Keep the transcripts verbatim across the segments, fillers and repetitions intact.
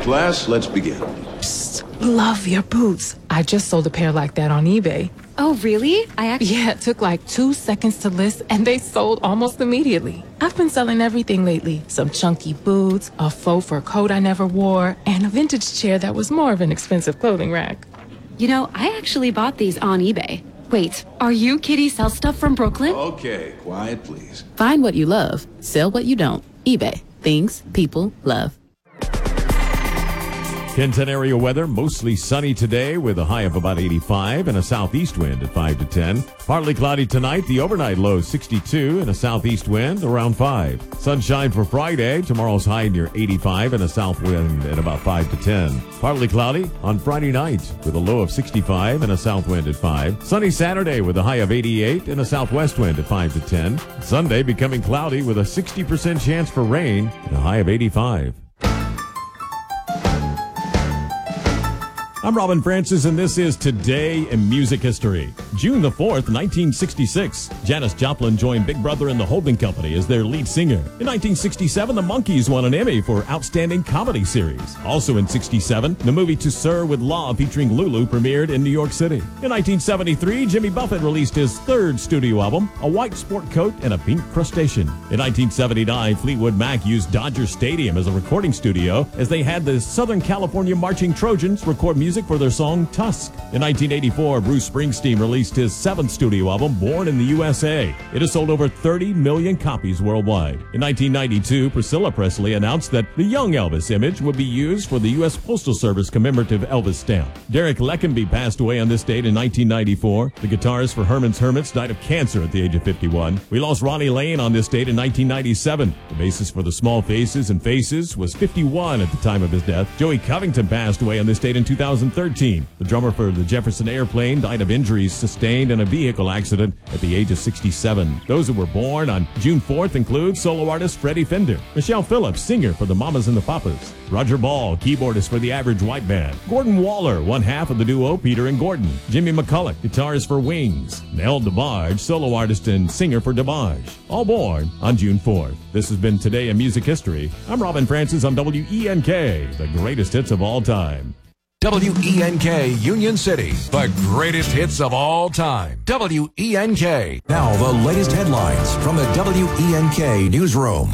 Class, let's begin. Psst, love your boots. I just sold a pair like that on eBay. Oh, really? I actually... Yeah, it took like two seconds to list, and they sold almost immediately. I've been selling everything lately. Some chunky boots, a faux fur coat I never wore, and a vintage chair that was more of an expensive clothing rack. You know, I actually bought these on eBay. Wait, are you Kitty Sell Stuff from Brooklyn? Okay, quiet, please. Find what you love. Sell what you don't. eBay. Things people love. Ken ten area weather, mostly sunny today with a high of about eighty-five and a southeast wind at five to ten. Partly cloudy tonight, the overnight low sixty-two and a southeast wind around five. Sunshine for Friday, tomorrow's high near eighty-five and a south wind at about five to ten. Partly cloudy on Friday night with a low of sixty-five and a south wind at five. Sunny Saturday with a high of eighty-eight and a southwest wind at five to ten. Sunday becoming cloudy with a sixty percent chance for rain and a high of eighty-five. I'm Robin Francis, and this is Today in Music History. June the fourth, nineteen sixty-six, Janis Joplin joined Big Brother and the Holding Company as their lead singer. In nineteen sixty-seven, the Monkees won an Emmy for Outstanding Comedy Series. Also in sixty-seven, the movie To Sir with Law featuring Lulu premiered in New York City. In nineteen seventy-three, Jimmy Buffett released his third studio album, A White Sport Coat and a Pink Crustacean. In nineteen seventy-nine, Fleetwood Mac used Dodger Stadium as a recording studio as they had the Southern California Marching Trojans record music for their song Tusk. In nineteen eighty-four, Bruce Springsteen released his seventh studio album, Born in the U S A. It has sold over thirty million copies worldwide. In nineteen ninety-two, Priscilla Presley announced that the young Elvis image would be used for the U S Postal Service commemorative Elvis stamp. Derek Leckenby passed away on this date in nineteen ninety-four. The guitarist for Herman's Hermits died of cancer at the age of fifty-one. We lost Ronnie Lane on this date in nineteen ninety-seven. The bassist for the Small Faces and Faces was fifty-one at the time of his death. Joey Covington passed away on this date in two thousand thirteen. The drummer for the Jefferson Airplane died of injuries sustained in a vehicle accident at the age of sixty-seven. Those who were born on June fourth include solo artist Freddie Fender, Michelle Phillips, singer for the Mamas and the Papas, Roger Ball, keyboardist for the Average White Band, Gordon Waller, one half of the duo Peter and Gordon, Jimmy McCulloch, guitarist for Wings, Nell DeBarge, solo artist and singer for DeBarge, all born on June fourth. This has been Today in Music History. I'm Robin Francis on W E N K, the greatest hits of all time. W E N K Union City, the greatest hits of all time. W E N K. Now the latest headlines from the W E N K newsroom.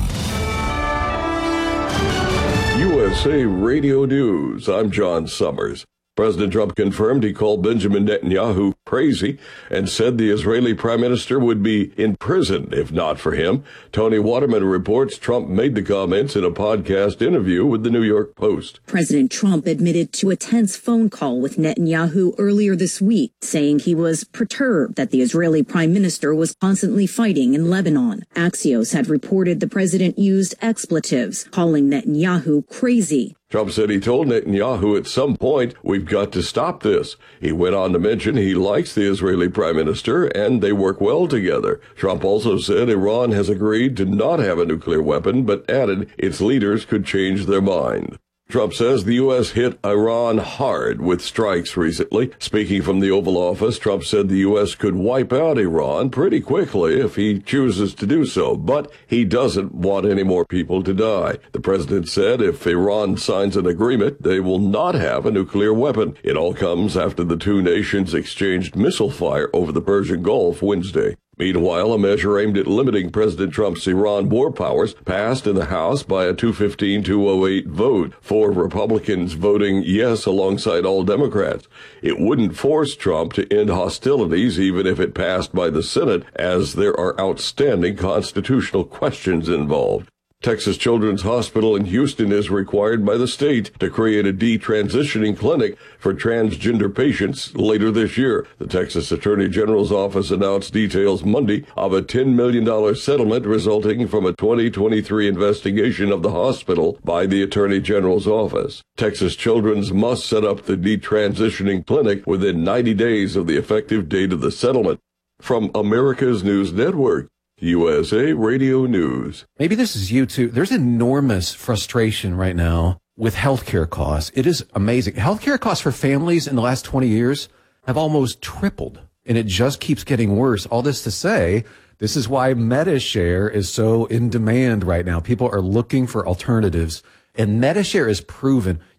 U S A Radio News. I'm John Summers. President Trump confirmed he called Benjamin Netanyahu crazy and said the Israeli prime minister would be in prison if not for him. Tony Waterman reports Trump made the comments in a podcast interview with the New York Post. President Trump admitted to a tense phone call with Netanyahu earlier this week, saying he was perturbed that the Israeli prime minister was constantly fighting in Lebanon. Axios had reported the president used expletives, calling Netanyahu crazy. Trump said he told Netanyahu at some point, we've got to stop this. He went on to mention he likes the Israeli prime minister and they work well together. Trump also said Iran has agreed to not have a nuclear weapon, but added its leaders could change their mind. Trump says the U S hit Iran hard with strikes recently. Speaking from the Oval Office, Trump said the U S could wipe out Iran pretty quickly if he chooses to do so, but he doesn't want any more people to die. The president said if Iran signs an agreement, they will not have a nuclear weapon. It all comes after the two nations exchanged missile fire over the Persian Gulf Wednesday. Meanwhile, a measure aimed at limiting President Trump's Iran war powers passed in the House by a two fifteen to two oh eight vote, four Republicans voting yes alongside all Democrats. It wouldn't force Trump to end hostilities even if it passed by the Senate, as there are outstanding constitutional questions involved. Texas Children's Hospital in Houston is required by the state to create a detransitioning clinic for transgender patients later this year. The Texas Attorney General's office announced details Monday of a ten million dollars settlement resulting from a twenty twenty-three investigation of the hospital by the Attorney General's office. Texas Children's must set up the detransitioning clinic within ninety days of the effective date of the settlement. From America's News Network, U S A Radio News. Maybe this is you too. There's enormous frustration right now with healthcare costs. It is amazing. Healthcare costs for families in the last twenty years have almost tripled, and it just keeps getting worse. All this to say, this is why MediShare is so in demand right now. People are looking for alternatives, and MediShare is proven